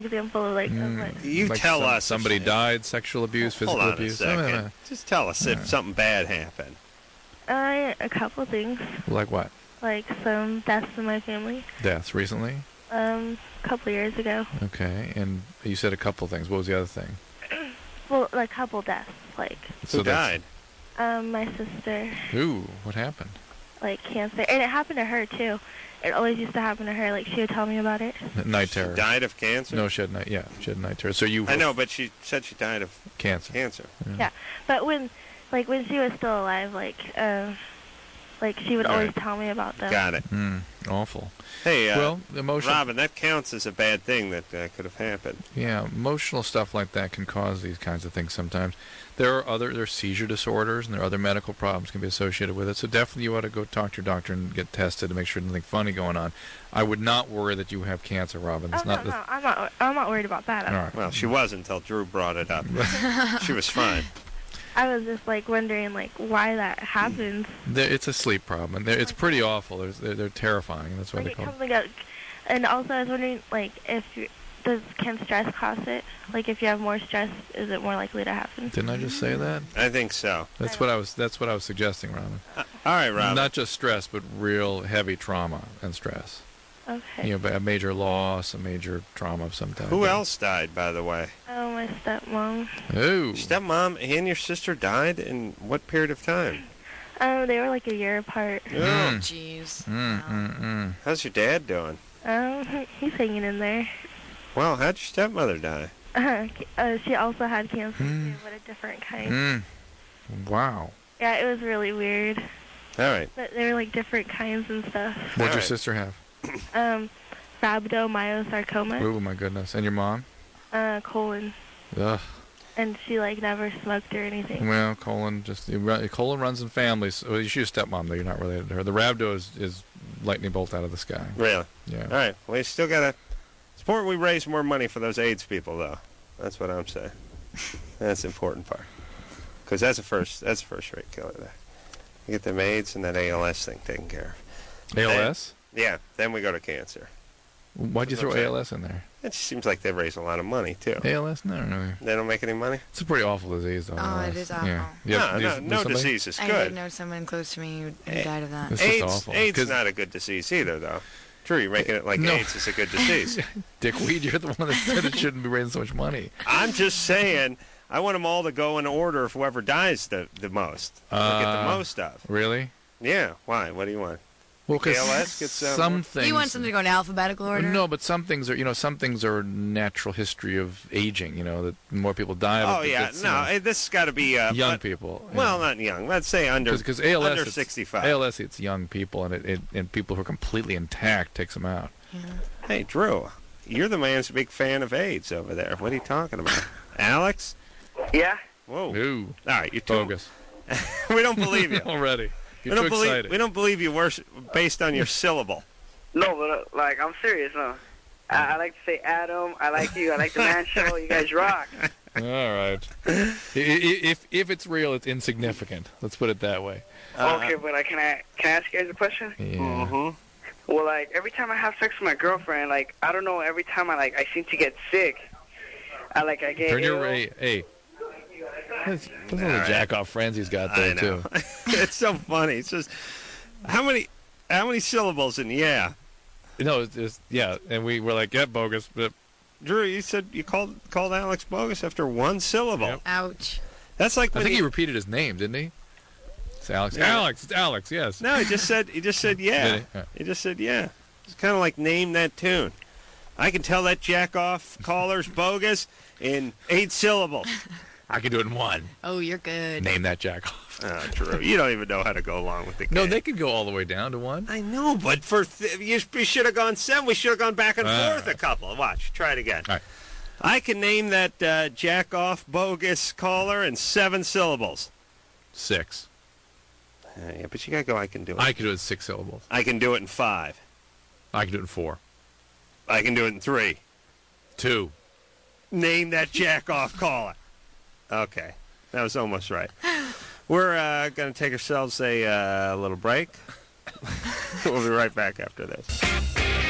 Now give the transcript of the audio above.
example of like of what. You like tell us. Somebody died, sexual abuse, physical Hold on abuse. a second. Just tell us if something bad happened. A couple things, Like what? like some deaths in my family. Deaths recently? A couple years ago. Okay, and you said a couple things. What was the other thing? Well, like couple deaths, like. So Who died? My sister, Ooh, what happened? like cancer, and it happened to her too. It always used to happen to her. Like she would tell me about it. Night terror. Died of cancer? No, she had night. Yeah, she had night terror. So you. I know, but she said she died of Cancer. Yeah, but when she was still alive, like she would always tell me about them. Got it. Awful. Hey, well, emotional. Robin, that counts as a bad thing that could have happened. Yeah, emotional stuff like that can cause these kinds of things sometimes. There are seizure disorders and there are other medical problems can be associated with it. So definitely you ought to go talk to your doctor and get tested to make sure there's nothing funny going on. I would not worry that you have cancer, Robin. It's no, I'm not worried about that. All right. Well, she was until Drew brought it up. She was fine. I was just like wondering like why that happens. It's a sleep problem. It's pretty awful. They're terrifying. That's why they call it. And also I was wondering like can stress cause it? Like if you have more stress, is it more likely to happen? Didn't I just say that? I think so. That's what I was suggesting, Robin. All right, Robin. Not just stress, but real heavy trauma and stress. Okay. You know, a major loss, a major trauma of some type. Who else died, by the way? Oh, my stepmom. Ooh. Stepmom and your sister died in what period of time? They were like a year apart. Oh, jeez. How's your dad doing? He's hanging in there. Well, how'd your stepmother die? She also had cancer too, but a different kind. Wow. Yeah, it was really weird. All right. But they were like different kinds and stuff. What'd your sister have? Rhabdomyosarcoma. Oh my goodness. And your mom? Colon. Ugh. And she like never smoked or anything. Well, colon runs in families. Well, she's your stepmom, though. You're not related to her. The rhabdo is lightning bolt out of the sky. Really? Yeah. All right. Well, you still got to... It's important we raise more money for those AIDS people, though. That's what I'm saying. That's the important part. Because that's a first-rate killer there. You get them AIDS and that ALS thing taken care of. ALS? Yeah. Then we go to cancer. Why'd you throw ALS in there? It just seems like they raise a lot of money, too. ALS? No. They don't make any money? It's a pretty awful disease, though. Oh, it is awful. Yeah. No disease is good. I did know someone close to me who died of that. It's just awful. AIDS is not a good disease either, though. True, you're making it like AIDS is a good disease. Dickweed, you're the one that said it shouldn't be raising so much money. I'm just saying, I want them all to go in order of whoever dies the most. Get the most of. Really? Yeah. Why? What do you want? Well, because ALS gets some things. You want something to go in alphabetical order? No, but some things are natural history of aging. You know that more people die of it. Oh yeah, no, this has got to be young people. Well, not young. Let's say under ALS, under 65. ALS, it's young people, and people who are completely intact takes them out. Yeah. Hey, Drew, you're the man who's a big fan of AIDS over there. What are you talking about, Alex? Yeah. Whoa. Ooh. All right, you're bogus. We don't believe you already. We don't believe you based on your syllable. No, but like I'm serious, huh? I like to say Adam. I like you. I like the Man Show. You guys rock. All right. If it's real, it's insignificant. Let's put it that way. Okay, but can I ask you guys a question? Yeah. Mm-hmm. Well, like every time I have sex with my girlfriend, like I don't know. Every time I seem to get sick. I get Turn your ill. hey. Those are the jack-off friends he's got there, too. It's so funny. It's just, how many syllables in yeah? No, it's yeah, and we were like, yeah, bogus. But Drew, you said you called Alex bogus after one syllable. Yep. Ouch. That's like I think he repeated his name, didn't he? It's Alex. Yeah. Alex, it's Alex, yes. No, he just said yeah. He just said yeah. It's kind of like name that tune. I can tell that jack-off caller's bogus in 8 syllables. I can do it in 1. Oh, you're good. Name that jack-off. Drew, you don't even know how to go along with the game. No, they could go all the way down to 1. I know, but you should have gone 7. We should have gone back and forth a couple. Watch, try it again. All right. I can name that jack-off bogus caller in 7 syllables. 6. Yeah, but you got to go, I can do it. I can do it in 6 syllables. I can do it in 5. I can do it in 4. I can do it in 3. 2. Name that jack-off caller. Okay, that was almost right. We're going to take ourselves a little break. We'll be right back after this.